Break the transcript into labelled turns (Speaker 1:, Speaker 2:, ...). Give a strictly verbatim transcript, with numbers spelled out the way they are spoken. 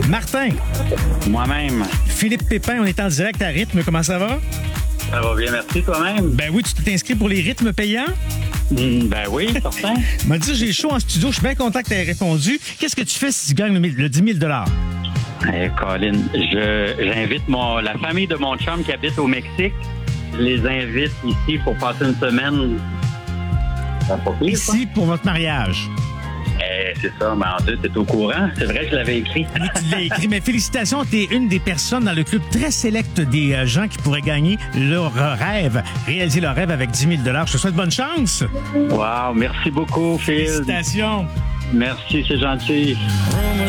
Speaker 1: Martin.
Speaker 2: Moi-même.
Speaker 1: Philippe Pépin, on est en direct à Rythme. Comment ça va?
Speaker 2: Ça va bien, merci toi-même.
Speaker 1: Ben oui, tu t'es inscrit pour les rythmes payants?
Speaker 2: Mm, ben oui, certain.
Speaker 1: M'a dit, j'ai chaud en studio, je suis bien content que tu aies répondu. Qu'est-ce que tu fais si tu gagnes le, le dix mille dollars?
Speaker 2: Hey, Colin, je, j'invite mon, la famille de mon chum qui habite au Mexique. Je les invite ici pour passer une semaine. Ça va pas pire, ça?
Speaker 1: Ici, pour votre mariage.
Speaker 2: Eh, c'est ça, mais en deux, t'es au courant. C'est vrai que je l'avais écrit.
Speaker 1: Oui, tu l'as écrit, mais félicitations, tu es une des personnes dans le club très sélect des euh, gens qui pourraient gagner leur rêve, réaliser leur rêve avec dix mille dollars. Je te souhaite bonne chance.
Speaker 2: Wow, merci beaucoup, Phil.
Speaker 1: Félicitations.
Speaker 2: Merci, c'est gentil.